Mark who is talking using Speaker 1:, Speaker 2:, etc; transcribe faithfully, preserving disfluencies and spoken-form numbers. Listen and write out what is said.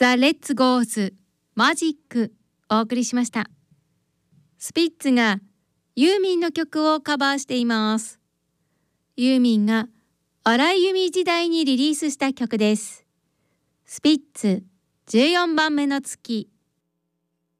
Speaker 1: ザ・レッツ・ゴーズ・マジックお送りしました。スピッツがユーミンの曲をカバーしています。ユーミンが荒井由実時代にリリースした曲です。スピッツじゅうよんばんめの月。